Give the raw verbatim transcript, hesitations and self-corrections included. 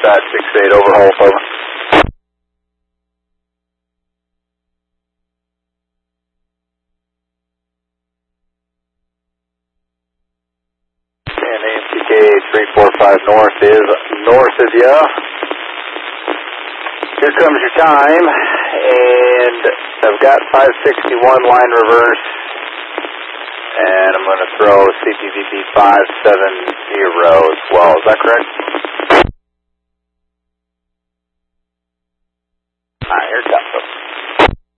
Dispatch six eight, overhaul, over. And A M T K three four five north is north of you. Here comes your time, and I've got five sixty-one line reverse, and I'm going to throw C P V B five seventy as well. Is that correct? Alright, here it comes.